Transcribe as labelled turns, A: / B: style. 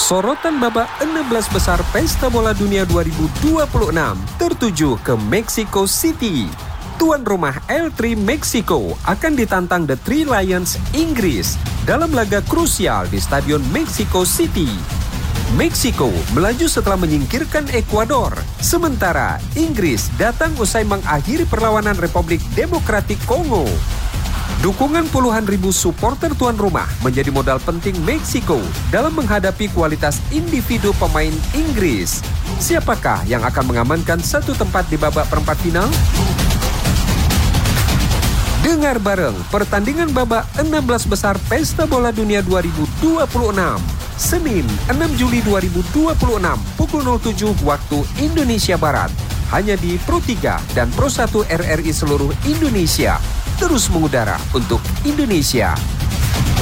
A: Sorotan babak 16 besar Pesta Bola Dunia 2026 tertuju ke Mexico City. Tuan rumah L3 Meksiko akan ditantang The Three Lions Inggris dalam laga krusial di Stadion Mexico City. Meksiko melaju setelah menyingkirkan Ekuador, sementara Inggris datang usai mengakhiri perlawanan Republik Demokratik Kongo. Dukungan puluhan ribu supporter tuan rumah menjadi modal penting Meksiko dalam menghadapi kualitas individu pemain Inggris. Siapakah yang akan mengamankan satu tempat di babak perempat final? Dengar bareng pertandingan babak 16 besar Pesta Bola Dunia 2026. Senin 6 Juli 2026 pukul 07 waktu Indonesia Barat. Hanya di Pro 3 dan Pro 1 RRI seluruh Indonesia. Terus mengudara untuk Indonesia.